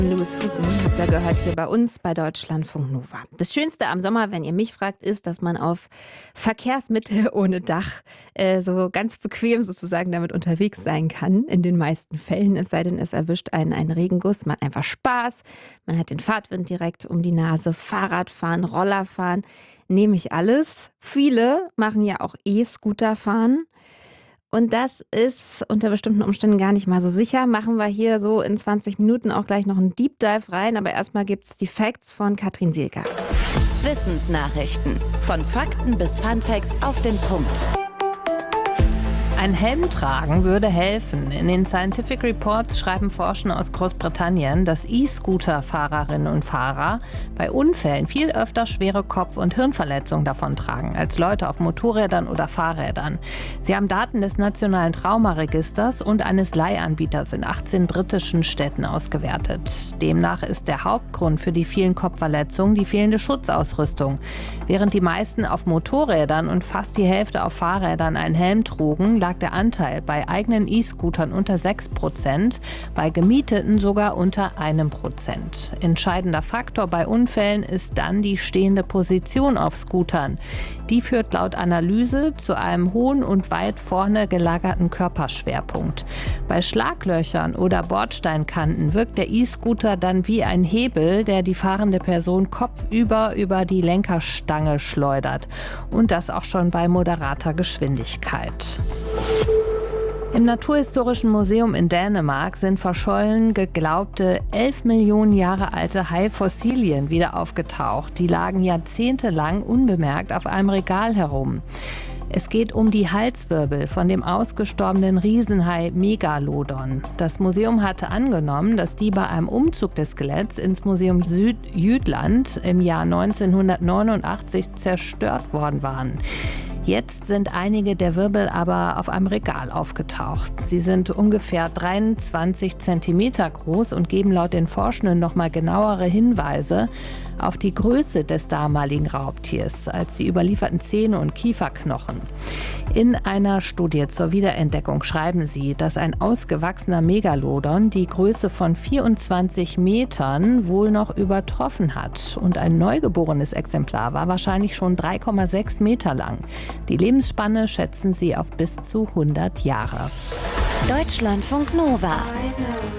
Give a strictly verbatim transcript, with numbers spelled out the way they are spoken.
Louis Fugen habt ihr gehört hier bei uns bei Deutschlandfunk Nova. Das Schönste am Sommer, wenn ihr mich fragt, ist, dass man auf Verkehrsmittel ohne Dach äh, so ganz bequem sozusagen damit unterwegs sein kann. In den meisten Fällen, es sei denn, es erwischt einen ein Regenguss. Man hat einfach Spaß, man hat den Fahrtwind direkt um die Nase. Fahrradfahren, Rollerfahren, nehme ich alles. Viele machen ja auch E-Scooter fahren. Und das ist unter bestimmten Umständen gar nicht mal so sicher. Machen wir hier so in zwanzig Minuten auch gleich noch einen Deep Dive rein. Aber erstmal gibt's die Facts von Katrin Sielker. Wissensnachrichten. Von Fakten bis Fun Facts auf den Punkt. Ein Helm tragen würde helfen. In den Scientific Reports schreiben Forscher aus Großbritannien, dass E-Scooter-Fahrerinnen und Fahrer bei Unfällen viel öfter schwere Kopf- und Hirnverletzungen davontragen als Leute auf Motorrädern oder Fahrrädern. Sie haben Daten des Nationalen Traumaregisters und eines Leihanbieters in achtzehn britischen Städten ausgewertet. Demnach ist der Hauptgrund für die vielen Kopfverletzungen die fehlende Schutzausrüstung. Während die meisten auf Motorrädern und fast die Hälfte auf Fahrrädern einen Helm trugen, lag der Anteil bei eigenen E-Scootern unter sechs Prozent, bei gemieteten sogar unter einem Prozent. Entscheidender Faktor bei Unfällen ist dann die stehende Position auf Scootern. Die führt laut Analyse zu einem hohen und weit vorne gelagerten Körperschwerpunkt. Bei Schlaglöchern oder Bordsteinkanten wirkt der E-Scooter dann wie ein Hebel, der die fahrende Person kopfüber über die Lenkerstange schleudert. Und das auch schon bei moderater Geschwindigkeit. Im Naturhistorischen Museum in Dänemark sind verschollen geglaubte elf Millionen Jahre alte Haifossilien wieder aufgetaucht. Die lagen jahrzehntelang unbemerkt auf einem Regal herum. Es geht um die Halswirbel von dem ausgestorbenen Riesenhai Megalodon. Das Museum hatte angenommen, dass die bei einem Umzug des Skeletts ins Museum Südjütland im Jahr neunzehnhundertneunundachtzig zerstört worden waren. Jetzt sind einige der Wirbel aber auf einem Regal aufgetaucht. Sie sind ungefähr dreiundzwanzig Zentimeter groß und geben laut den Forschenden nochmal genauere Hinweise auf die Größe des damaligen Raubtiers als die überlieferten Zähne und Kieferknochen. In einer Studie zur Wiederentdeckung schreiben sie, dass ein ausgewachsener Megalodon die Größe von vierundzwanzig Metern wohl noch übertroffen hat. Und ein neugeborenes Exemplar war wahrscheinlich schon drei Komma sechs Meter lang. Die Lebensspanne schätzen sie auf bis zu hundert Jahre. Deutschlandfunk Nova.